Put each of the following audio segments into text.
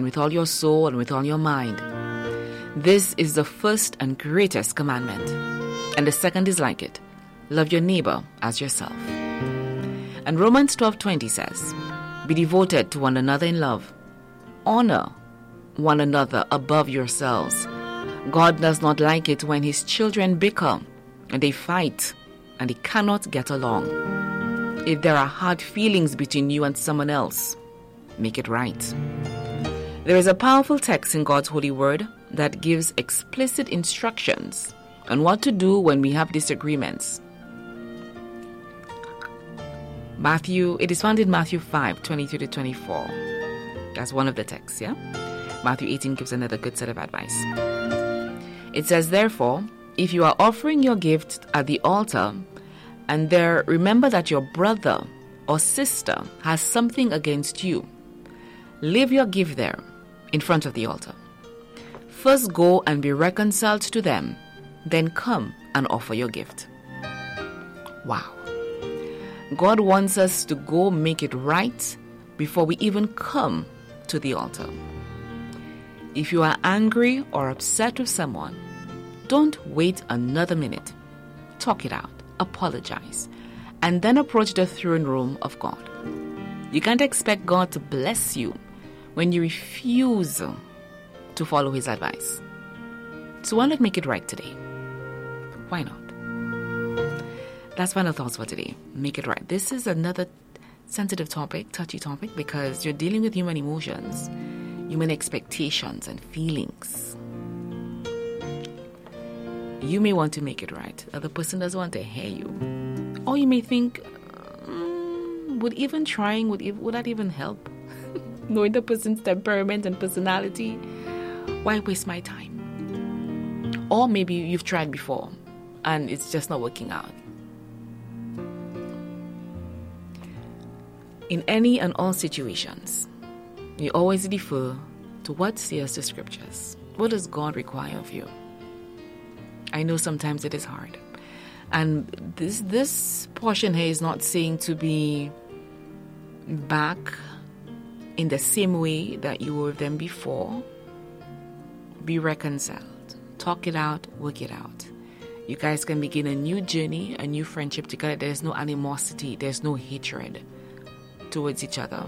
with all your soul and with all your mind. This is the first and greatest commandment. And the second is like it. Love your neighbor as yourself. And Romans 12:20 says, be devoted to one another in love. Honor one another above yourselves. God does not like it when his children bicker and they fight and they cannot get along. If there are hard feelings between you and someone else, make it right. There is a powerful text in God's holy word that gives explicit instructions on what to do when we have disagreements. It is found in Matthew 5:23-24. That's one of the texts, yeah? Matthew 18 gives another good set of advice. It says, therefore, if you are offering your gift at the altar, and there remember that your brother or sister has something against you, leave your gift there in front of the altar. First go and be reconciled to them, then come and offer your gift. Wow. God wants us to go make it right before we even come to the altar. If you are angry or upset with someone, don't wait another minute. Talk it out, apologize, and then approach the throne room of God. You can't expect God to bless you when you refuse to follow his advice. So why not make it right today? Why not? That's final thoughts for today. Make it right. This is another sensitive topic, touchy topic, because you're dealing with human emotions, human expectations and feelings. You may want to make it right. The other person doesn't want to hear you. Or you may think, would that even help? Knowing the person's temperament and personality, why waste my time? Or maybe you've tried before and it's just not working out. In any and all situations, you always defer to what says the scriptures. What does God require of you? I know sometimes it is hard. And this portion here is not saying to be back in the same way that you were with them before. Be reconciled. Talk it out, work it out. You guys can begin a new journey, a new friendship together. There's no animosity, there's no hatred towards each other.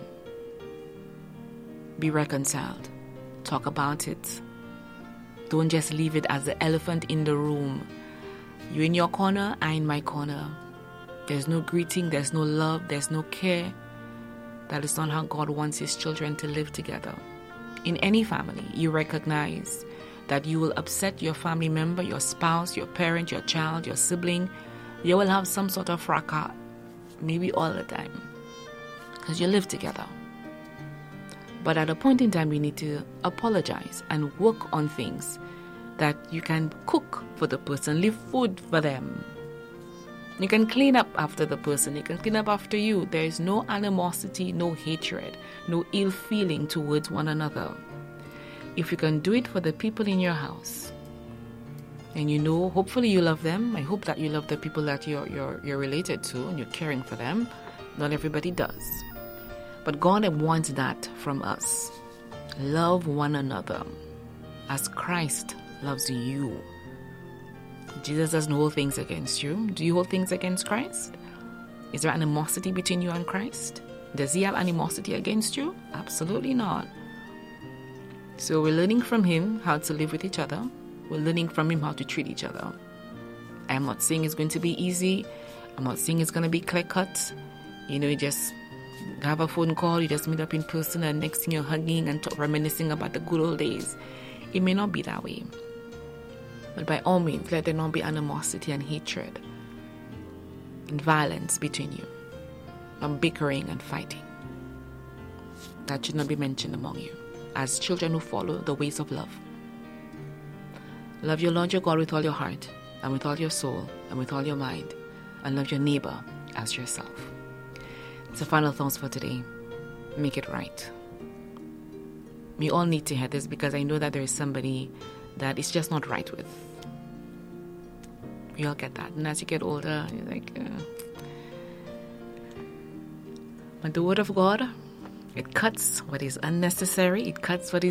Be reconciled. Talk about it. Don't just leave it as the elephant in the room. You in your corner, I in my corner. There's no greeting, there's no love, there's no care. That is not how God wants his children to live together. In any family, you recognize that you will upset your family member, your spouse, your parent, your child, your sibling. You will have some sort of fracas, maybe all the time, because you live together. But at a point in time, you need to apologize and work on things that you can cook for the person, leave food for them. You can clean up after the person. You can clean up after you. There is no animosity, no hatred, no ill feeling towards one another. If you can do it for the people in your house, and hopefully you love them. I hope that you love the people that you're related to and you're caring for them. Not everybody does. But God wants that from us. Love one another as Christ loves you. Jesus doesn't hold things against you. Do you hold things against Christ? Is there animosity between you and Christ? Does he have animosity against you? Absolutely not. So we're learning from him how to live with each other. We're learning from him how to treat each other. I'm not saying it's going to be easy. I'm not saying it's going to be clear-cut. You just have a phone call, you just meet up in person, and next thing you're hugging and reminiscing about the good old days. It may not be that way. But by all means, let there not be animosity and hatred and violence between you, and bickering and fighting. That should not be mentioned among you as children who follow the ways of love. Love your Lord your God with all your heart and with all your soul and with all your mind, and love your neighbor as yourself. So final thoughts for today. Make it right. We all need to hear this because I know that there is somebody that it's just not right with. We all get that. And as you get older, you're like, But the word of God, it cuts what is unnecessary. It cuts what is